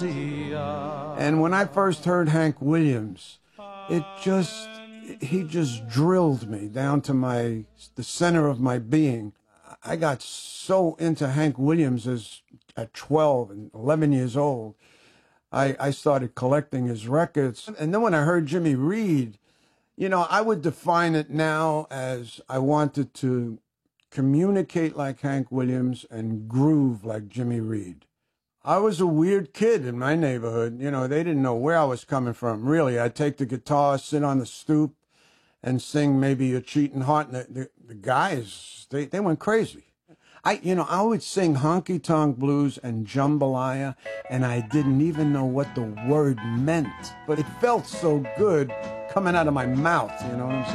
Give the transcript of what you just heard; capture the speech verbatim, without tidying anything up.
And when I first heard Hank Williams, it just, he just drilled me down to my, the center of my being. I got so into Hank Williams as at twelve and eleven years old. I, I started collecting his records. And then when I heard Jimmy Reed, you know, I would define it now as I wanted to communicate like Hank Williams and groove like Jimmy Reed. I was a weird kid in my neighborhood. You know, they didn't know where I was coming from, really. I'd take the guitar, sit on the stoop, and sing maybe You're Cheating Heart. And the, the, the guys, they, they went crazy. I, you know, I would sing Honky Tonk Blues and Jambalaya, and I didn't even know what the word meant. But it felt so good coming out of my mouth, you know what I'm saying?